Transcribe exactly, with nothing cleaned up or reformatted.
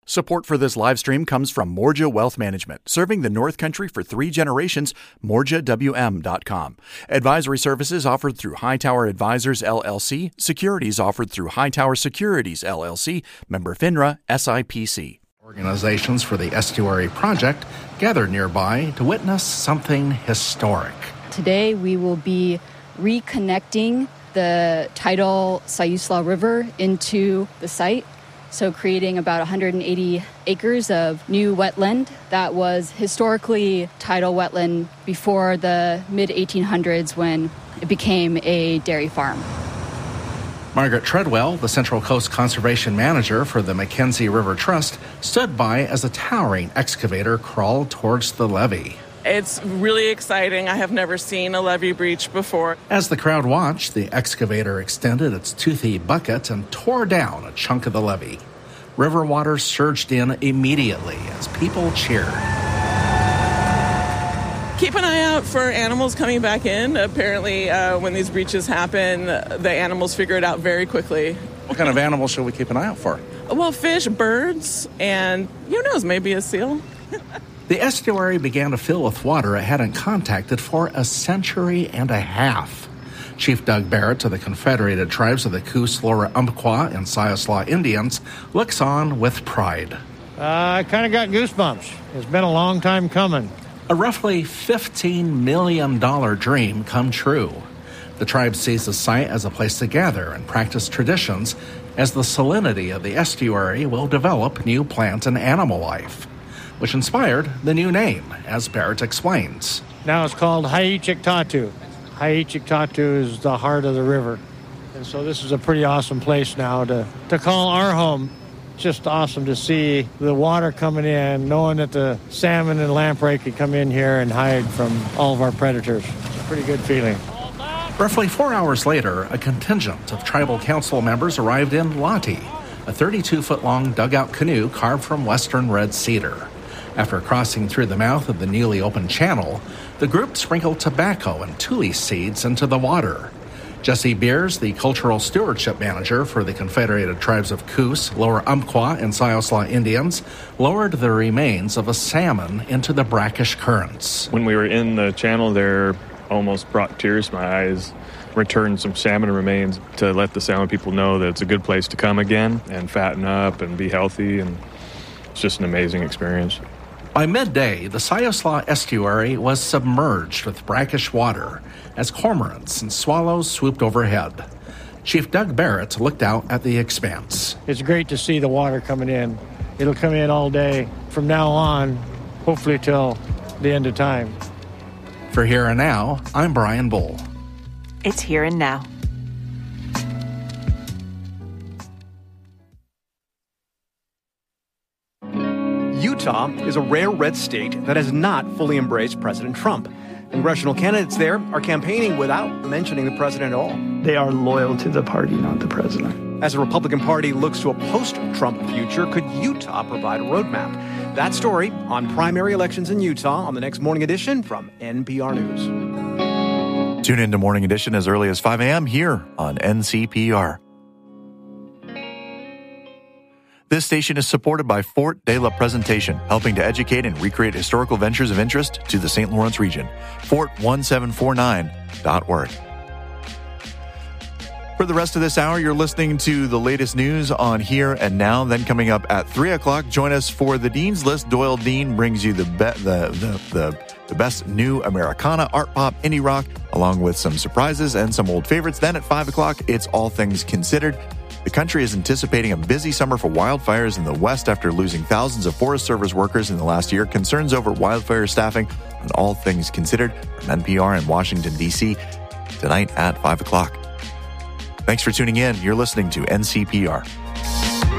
Support for this live stream comes from Morja Wealth Management, serving the North Country for three generations, morja w m dot com. Advisory services offered through Hightower Advisors, L L C. Securities offered through Hightower Securities, L L C. Member FINRA, S I P C. Organizations for the Estuary Project gathered nearby to witness something historic. Today we will be reconnecting the tidal Siuslaw River into the site. So creating about one hundred eighty acres of new wetland that was historically tidal wetland before the mid eighteen hundreds when it became a dairy farm. Margaret Treadwell, the Central Coast Conservation Manager for the Mackenzie River Trust, stood by as a towering excavator crawled towards the levee. It's really exciting. I have never seen a levee breach before. As the crowd watched, the excavator extended its toothy bucket and tore down a chunk of the levee. River water surged in immediately as people cheered. Keep an eye out for animals coming back in. Apparently, uh, when these breaches happen, the animals figure it out very quickly. What kind of animals should we keep an eye out for? Well, fish, birds, and who knows, maybe a seal. The estuary began to fill with water it hadn't contacted for a century and a half. Chief Doug Barrett of the Confederated Tribes of the Coos, Lower Umpqua, and Siuslaw Indians looks on with pride. Uh, I kind of got goosebumps. It's been a long time coming. A roughly fifteen million dollars dream come true. The tribe sees the site as a place to gather and practice traditions as the salinity of the estuary will develop new plant and animal life, which inspired the new name, as Barrett explains. Now it's called Haichiktatu. Haichiktatu is the heart of the river. And so this is a pretty awesome place now to, to call our home. It's just awesome to see the water coming in, knowing that the salmon and lamprey can come in here and hide from all of our predators. It's a pretty good feeling. Roughly four hours later, a contingent of tribal council members arrived in Lati, a thirty-two foot long dugout canoe carved from western red cedar. After crossing through the mouth of the newly opened channel, the group sprinkled tobacco and tule seeds into the water. Jesse Beers, the Cultural Stewardship Manager for the Confederated Tribes of Coos, Lower Umpqua, and Siuslaw Indians, lowered the remains of a salmon into the brackish currents. When we were in the channel there, almost brought tears to my eyes. Returned some salmon remains to let the salmon people know that it's a good place to come again and fatten up and be healthy, and it's just an amazing experience. By midday, the Siuslaw estuary was submerged with brackish water as cormorants and swallows swooped overhead. Chief Doug Barrett looked out at the expanse. It's great to see the water coming in. It'll come in all day from now on, hopefully till the end of time. For Here and Now, I'm Brian Bull. It's Here and Now. Utah is a rare red state that has not fully embraced President Trump. Congressional candidates there are campaigning without mentioning the president at all. They are loyal to the party, not the president. As the Republican Party looks to a post-Trump future, could Utah provide a roadmap? That story on primary elections in Utah on the next Morning Edition from N P R News. Tune in to Morning Edition as early as five a.m. here on N C P R. This station is supported by Fort de la Presentation, helping to educate and recreate historical ventures of interest to the Saint Lawrence region. fort one seven four nine dot org. For the rest of this hour, you're listening to the latest news on Here and Now. Then coming up at three o'clock, join us for the Dean's List. Doyle Dean brings you the be- the, the, the, the best new Americana, art pop, indie rock, along with some surprises and some old favorites. Then at five o'clock, it's All Things Considered. The country is anticipating a busy summer for wildfires in the West after losing thousands of Forest Service workers in the last year. Concerns over wildfire staffing on All Things Considered from N P R in Washington, D C tonight at five o'clock. Thanks for tuning in. You're listening to N C P R.